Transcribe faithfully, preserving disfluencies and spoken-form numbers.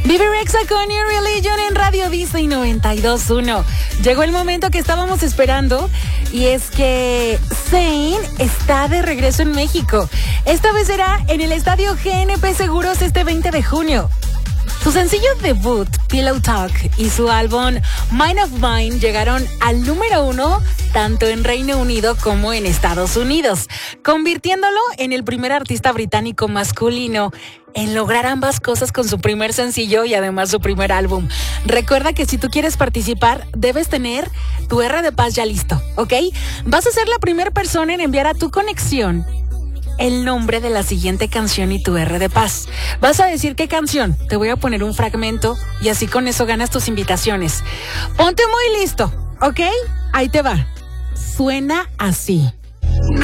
Vive Rexa con New Religion en Radio Disney noventa y dos punto uno. Llegó el momento que estábamos esperando y es que Zayn está de regreso en México. Esta vez será en el estadio G N P Seguros este veinte de junio. Su sencillo debut, Pillow Talk, y su álbum Mind of Mine llegaron al número uno tanto en Reino Unido como en Estados Unidos, convirtiéndolo en el primer artista británico masculino en lograr ambas cosas con su primer sencillo y además su primer álbum. Recuerda que si tú quieres participar, debes tener tu R de Paz ya listo, ¿ok? Vas a ser la primera persona en enviar a tu conexión el nombre de la siguiente canción y tu R de Paz. Vas a decir qué canción. Te voy a poner un fragmento y así con eso ganas tus invitaciones. Ponte muy listo, ¿ok? Ahí te va. Suena así.